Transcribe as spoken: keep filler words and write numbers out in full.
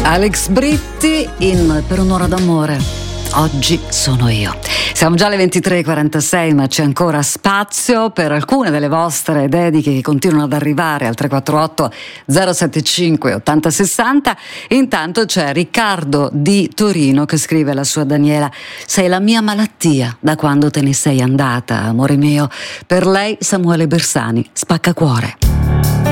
Alex Britti in Per un'ora d'amore. Oggi sono io. Siamo già alle ventitré e quarantasei, ma c'è ancora spazio per alcune delle vostre dediche che continuano ad arrivare al tre quattro otto zero sette cinque ottanta sessanta. Intanto c'è Riccardo di Torino che scrive alla sua Daniela: sei la mia malattia da quando te ne sei andata, amore mio. Per lei Samuele Bersani, Spaccacuore.